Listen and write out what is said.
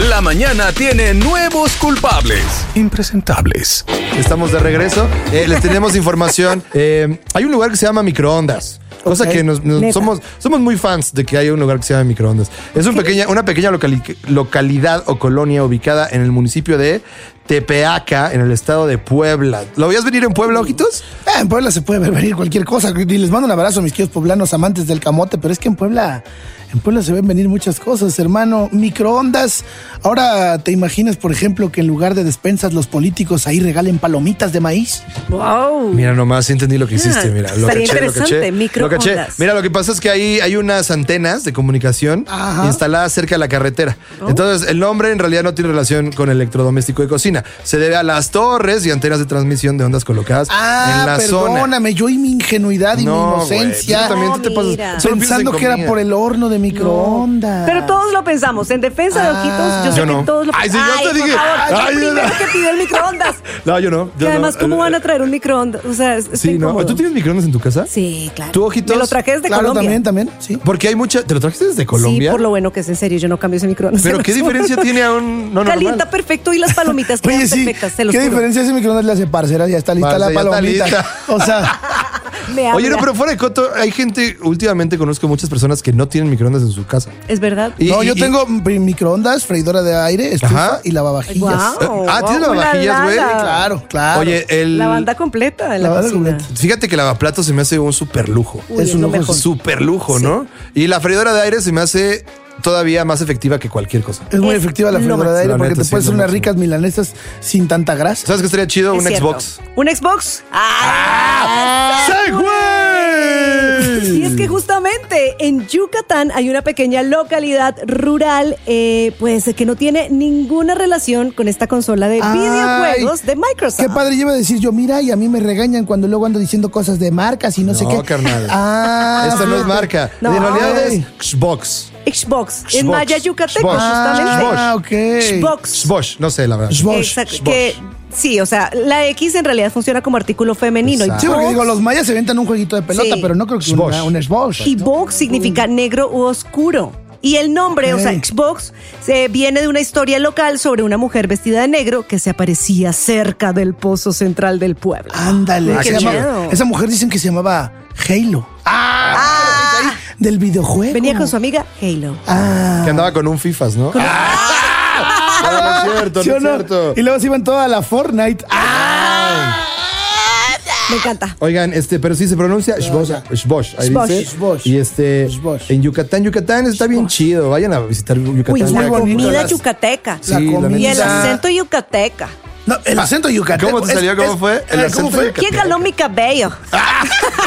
La mañana tiene nuevos culpables. Impresentables. Estamos de regreso. Les tenemos información. Hay un lugar que se llama microondas. Cosa que somos muy fans de que haya un lugar que se llama microondas. Es una pequeña localidad o colonia ubicada en el municipio de Tepeaca, en el estado de Puebla. ¿Lo veías venir en Puebla, ojitos? En Puebla se puede venir cualquier cosa. Y les mando un abrazo a mis queridos poblanos amantes del camote, pero es que en Puebla se ven venir muchas cosas, hermano. Microondas. Ahora, ¿te imaginas, por ejemplo, que en lugar de despensas los políticos ahí regalen palomitas de maíz? ¡Wow! Mira, nomás entendí lo que hiciste. Mira, estaría interesante, microondas. Lo caché. Mira, lo que pasa es que hay unas antenas de comunicación instaladas cerca de la carretera. Entonces, el nombre en realidad no tiene relación con electrodoméstico de cocina. Se debe a las torres y antenas de transmisión de ondas colocadas en la zona. Perdóname, yo y mi ingenuidad y mi inocencia. También te pasas pensando que era por el horno de microondas. No. Pero todos lo pensamos. En defensa de ojitos, yo sé que todos lo pensamos. Ay, sí, yo te dije. Por favor, el primero que pidió el microondas. No, yo no. Y además, ¿cómo van a traer un microondas? O sea, sí, no. ¿Tú tienes microondas en tu casa? Sí, claro. ¿Tú, ojitos? Me lo traje desde Colombia. También, sí. Porque hay mucha... ¿Te lo trajiste desde Colombia? Sí, por lo bueno que es, en serio, yo no cambio ese microondas. ¿Pero qué diferencia tiene a un Calienta normal? perfecto y las palomitas quedan perfectas, se los ¿Qué juro. diferencia ese microondas le hace, parcera? Ya está lista la palomita. O sea... Oye, no, pero fuera de coto, hay gente, últimamente conozco muchas personas que no tienen microondas en su casa. ¿Es verdad? Yo tengo microondas, freidora de aire, estufa y lavavajillas. Wow. ¿Tienes lavavajillas, güey? Claro. Oye, la banda completa de la cocina. Fíjate que el lavaplatos se me hace un super lujo. Es un lujo. Super lujo, ¿no? Y la freidora de aire se me hace todavía más efectiva que cualquier cosa. Es muy efectiva la freidora de aire porque te puedes hacer unas ricas milanesas sin tanta grasa. ¿Sabes qué estaría chido? Un Xbox. ¿Un Xbox? ¡Segway! Y es que justamente en Yucatán hay una pequeña localidad rural pues que no tiene ninguna relación con esta consola de videojuegos de Microsoft. Qué padre, yo iba a decir yo, mira, y a mí me regañan cuando luego ando diciendo cosas de marcas y no sé qué. No, carnal. Esta no es marca. No. En realidad es Xbox. Xbox. En maya yucateco, Xbox. justamente. Ok. Xbox. Xbox, no sé la verdad. Exacto. Que, sí, o sea, la X en realidad funciona como artículo femenino. Sí, porque digo, los mayas se inventan un jueguito de pelota, pero no creo que un Xbox. Y Xbox significa negro u oscuro. Y el nombre, o sea, Xbox, viene de una historia local sobre una mujer vestida de negro que se aparecía cerca del pozo central del pueblo. Ándale. Esa mujer dicen que se llamaba Halo. Del videojuego. Venía con su amiga Halo. Que andaba con un FIFAs, ¿no? No es cierto, no es cierto. Y luego se iban toda a la Fortnite. Me encanta. Oigan, pero sí se pronuncia Xbox. Ahí dice. Xbox. Y en Yucatán está bien chido. Vayan a visitar Yucatán. Uy, la bonito, comida yucateca. Sí, y el acento yucateca. No, el acento yucateco. ¿Cómo te salió? ¿Cómo fue? El acento ¿Quién caló mi cabello?